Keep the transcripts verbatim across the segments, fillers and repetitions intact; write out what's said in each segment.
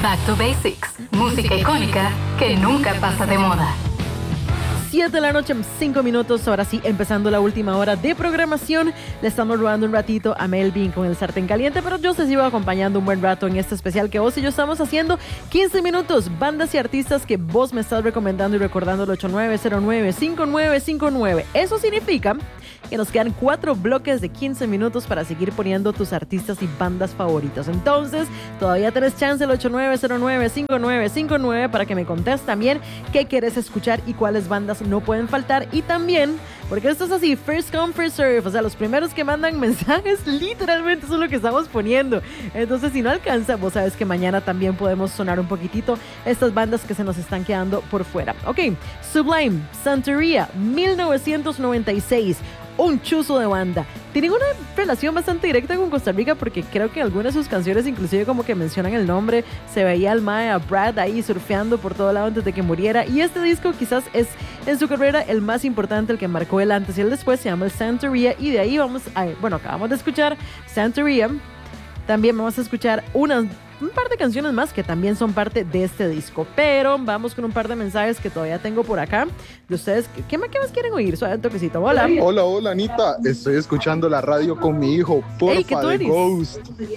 Back to Basics, música icónica que nunca pasa de moda. siete de la noche, cinco minutos, ahora sí, empezando la última hora de programación. Le estamos robando un ratito a Melvin con el sartén caliente, pero yo se sigo acompañando un buen rato en este especial que vos y yo estamos haciendo. quince minutos, bandas y artistas que vos me estás recomendando y recordando el ocho nueve cero nueve, cinco nueve cinco nueve. Eso significa que nos quedan cuatro bloques de quince minutos para seguir poniendo tus artistas y bandas favoritos. Entonces, todavía tenés chance el ocho nueve cero nueve, cinco nueve cinco nueve para que me contes también qué quieres escuchar y cuáles bandas no pueden faltar. Y también, porque esto es así, first come, first serve, o sea, los primeros que mandan mensajes literalmente son lo que estamos poniendo. Entonces, si no alcanza, vos sabes que mañana también podemos sonar un poquitito estas bandas que se nos están quedando por fuera. Ok, Sublime, Santería, mil novecientos noventa y seis. Un chuzo de banda. Tienen una relación bastante directa con Costa Rica porque creo que algunas de sus canciones inclusive como que mencionan el nombre. Se veía al mae, a Brad ahí surfeando por todo lado antes de que muriera. Y este disco quizás es en su carrera el más importante, el que marcó el antes y el después. Se llama el Santería y de ahí vamos a... Bueno, acabamos de escuchar Santería. También vamos a escuchar unas... un par de canciones más que también son parte de este disco. Pero vamos con un par de mensajes que todavía tengo por acá de ustedes. ¿Qué más, qué más quieren oír? Suave un toquecito. Hola. Hola, hola, Anita. Estoy escuchando la radio con mi hijo. Porfa, de Ghost.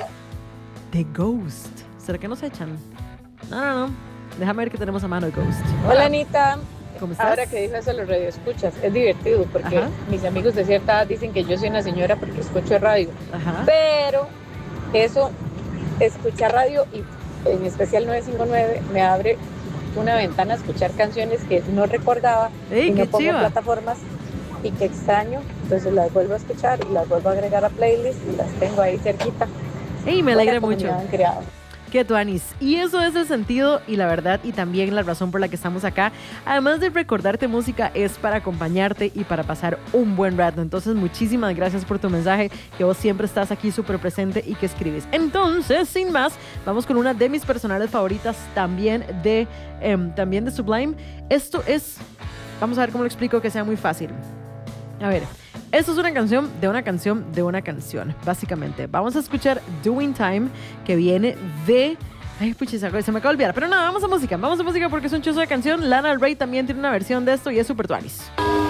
The Ghost. ¿Será que nos echan? No, no, no. Déjame ver qué tenemos a mano de Ghost. Hola, Anita. ¿Cómo estás? Ahora que dijo eso de los radioescuchas, es divertido porque Ajá. mis amigos de cierta edad dicen que yo soy una señora porque escucho radio. Ajá. Pero eso... escuchar radio y en especial nueve cinco nueve me abre una ventana a escuchar canciones que no recordaba Ey, y no pongo chiva. plataformas y que extraño, entonces las vuelvo a escuchar y las vuelvo a agregar a playlist y las tengo ahí cerquita. Ey, me alegra mucho. Creado. Qué tuanis. Y eso es el sentido y la verdad y también la razón por la que estamos acá. Además de recordarte música, es para acompañarte y para pasar un buen rato. Entonces, muchísimas gracias por tu mensaje, que vos siempre estás aquí súper presente y que escribes. Entonces, sin más, vamos con una de mis personales favoritas también de, eh, también de Sublime. Esto es... Vamos a ver cómo lo explico que sea muy fácil. A ver... Esto es una canción de una canción de una canción, básicamente. Vamos a escuchar Doing Time, que viene de... Ay, puchis, se me acaba de olvidar. Pero no, vamos a música, vamos a música porque es un chuzo de canción. Lana Del Rey también tiene una versión de esto y es super tuanis.